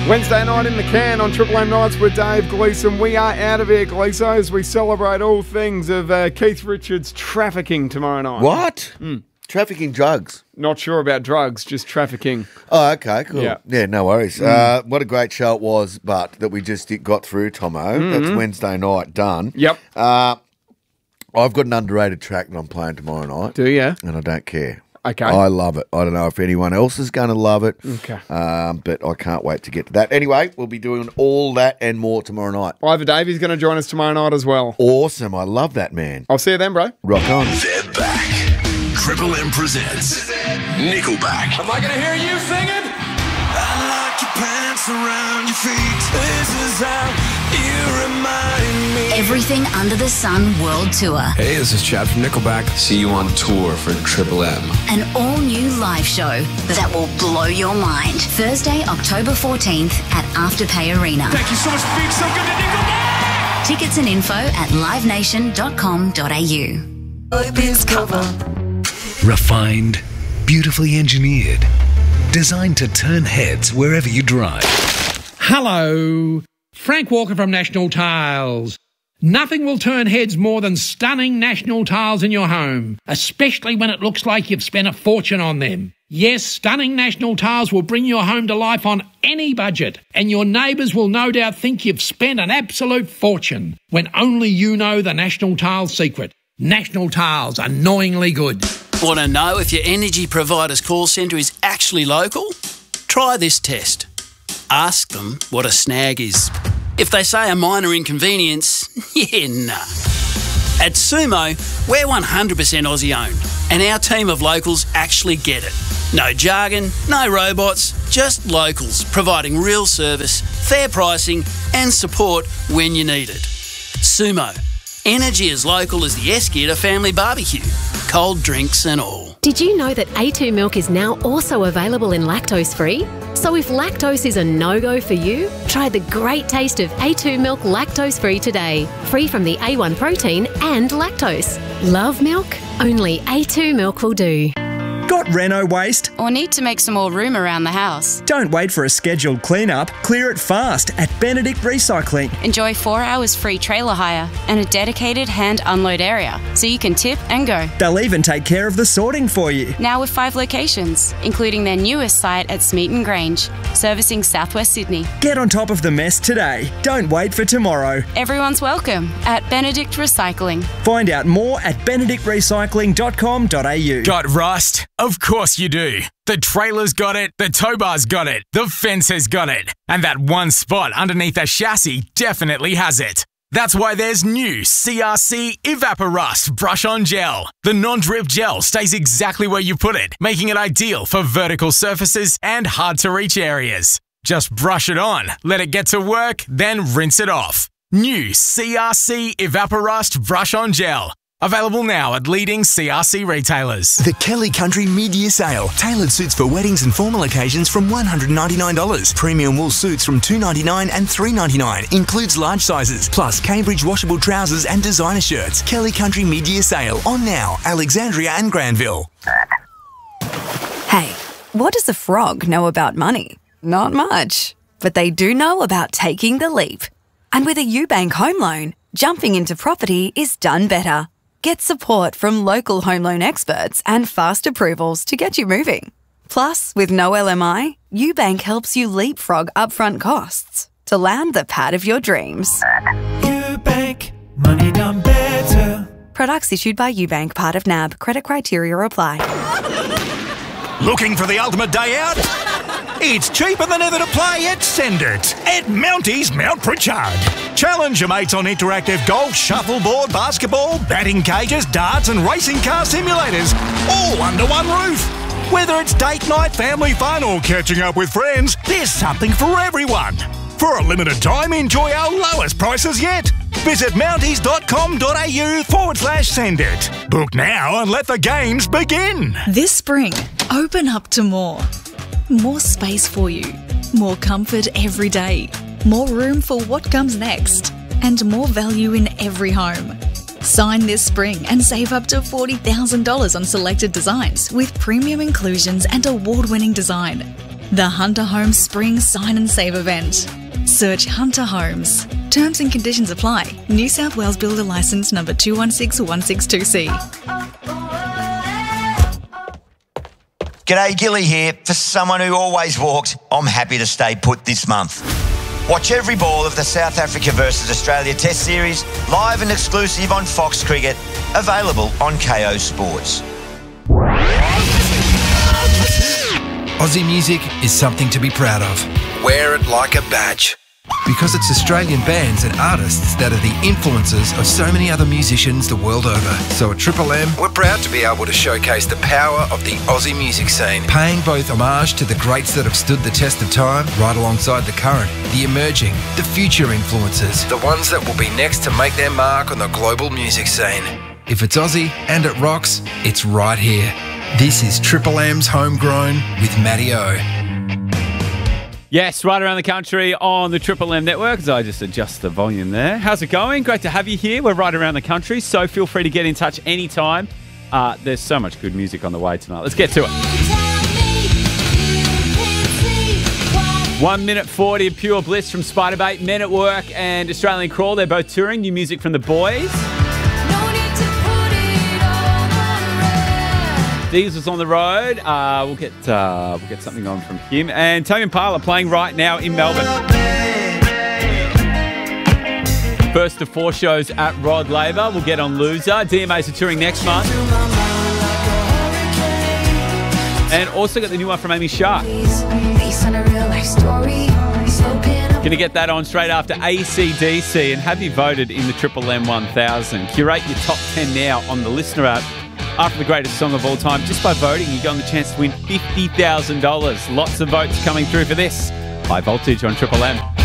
Wednesday night in the can on Triple M Nights with Dave Gleeson. We are out of here, Gleeso, as we celebrate all things of Keith Richards trafficking tomorrow night. What? Trafficking drugs? Not sure about drugs, just trafficking. Oh, okay, cool. Yeah. Yeah, no worries. What a great show it was, but that we just got through, Tomo. That's Wednesday night done. Yep. I've got an underrated track that I'm playing tomorrow night. Do you? And I don't care. Okay. I love it. I don't know if anyone else is going to love it. Okay. But I can't wait to get to that. Anyway, we'll be doing all that and more tomorrow night. Ivor Davies going to join us tomorrow night as well. Awesome. I love that, man. I'll see you then, bro. Rock on. They're back. Triple M presents Nickelback. Am I gonna hear you singing? I like your pants around your feet. This is how you remind me. Everything Under the Sun World Tour. Hey, this is Chad from Nickelback. See you on tour for Triple M. An all-new live show that will blow your mind. Thursday, October 14th at Afterpay Arena. Thank you so much for being so good to Nickelback! Tickets and info at livenation.com.au. Refined, beautifully engineered, designed to turn heads wherever you drive. Hello, Frank Walker from National Tiles. Nothing will turn heads more than stunning National Tiles in your home, especially when it looks like you've spent a fortune on them. Yes, stunning National Tiles will bring your home to life on any budget, and your neighbours will no doubt think you've spent an absolute fortune, when only you know the National Tiles secret. National Tiles, annoyingly good. Want to know if your energy provider's call centre is actually local? Try this test. Ask them what a snag is. If they say a minor inconvenience, yeah, nah. At Sumo, we're 100% Aussie owned, and our team of locals actually get it. No jargon, no robots, just locals providing real service, fair pricing and support when you need it. Sumo, energy as local as the Eskia family barbecue, cold drinks and all. Did you know that A2 milk is now also available in lactose-free? So if lactose is a no-go for you, try the great taste of A2 milk lactose-free today. Free from the A1 protein and lactose. Love milk? Only A2 milk will do. Got Reno waste? Or need to make some more room around the house? Don't wait for a scheduled clean-up. Clear it fast at Benedict Recycling. Enjoy 4 hours free trailer hire and a dedicated hand unload area, so you can tip and go. They'll even take care of the sorting for you. Now with 5 locations, including their newest site at Smeaton Grange, servicing southwest Sydney. Get on top of the mess today. Don't wait for tomorrow. Everyone's welcome at Benedict Recycling. Find out more at benedictrecycling.com.au. Got rust? Of course you do. The trailer's got it, the tow bar's got it, the fence has got it, and that one spot underneath the chassis definitely has it. That's why there's new CRC Evaporust Brush On Gel. The non-drip gel stays exactly where you put it, making it ideal for vertical surfaces and hard-to-reach areas. Just brush it on, let it get to work, then rinse it off. New CRC Evaporust Brush On Gel. Available now at leading CRC retailers. The Kelly Country Mid-Year Sale. Tailored suits for weddings and formal occasions from $199. Premium wool suits from $299 and $399. Includes large sizes. Plus Cambridge washable trousers and designer shirts. Kelly Country Mid-Year Sale. On now. Alexandria and Granville. Hey, what does a frog know about money? Not much. But they do know about taking the leap. And with a Eubank home loan, jumping into property is done better. Get support from local home loan experts and fast approvals to get you moving. Plus, with no LMI, Eubank helps you leapfrog upfront costs to land the pad of your dreams. Eubank, money done better. Products issued by Eubank, part of NAB. Credit criteria apply. Looking for the ultimate day out? It's cheaper than ever to play at Send It at Mounties Mount Pritchard. Challenge your mates on interactive golf, shuffleboard, basketball, batting cages, darts and racing car simulators, all under one roof. Whether it's date night, family fun or catching up with friends, there's something for everyone. For a limited time, enjoy our lowest prices yet. Visit mounties.com.au/send it. Book now and let the games begin. This spring, open up to more. More space for you, more comfort every day, more room for what comes next, and more value in every home. Sign this spring and save up to $40,000 on selected designs with premium inclusions and award-winning design. The Hunter Homes Spring Sign and Save event. Search Hunter Homes. Terms and conditions apply. New South Wales Builder Licence number 216162C. G'day, Gilly here. For someone who always walks, I'm happy to stay put this month. Watch every ball of the South Africa versus Australia Test Series live and exclusive on Fox Cricket, available on KO Sports. Aussie music is something to be proud of. Wear it like a badge. Because it's Australian bands and artists that are the influences of so many other musicians the world over. So at Triple M, we're proud to be able to showcase the power of the Aussie music scene, paying both homage to the greats that have stood the test of time, right alongside the current, the emerging, the future influences, the ones that will be next to make their mark on the global music scene. If it's Aussie and it rocks, it's right here. This is Triple M's Homegrown with Matty O. Yes, right around the country on the Triple M network, as I just adjust the volume there. How's it going? Great to have you here. We're right around the country, so feel free to get in touch anytime. There's so much good music on the way tonight. Let's get to it. 1 minute 40 of Pure Bliss from Spiderbait, Men at Work and Australian Crawl. They're both touring. New music from the boys. Diesel's on the road. We'll get something on from him. And Tame Impala playing right now in Melbourne. First of 4 shows at Rod Laver. We'll get on Loser. DMAs are touring next month. And also got the new one from Amy Shark. Going to get that on straight after AC/DC. And have you voted in the Triple M 1000? Curate your top 10 now on the Listener app. After the greatest song of all time, just by voting, you got the chance to win $50,000. Lots of votes coming through for this. High Voltage on Triple M.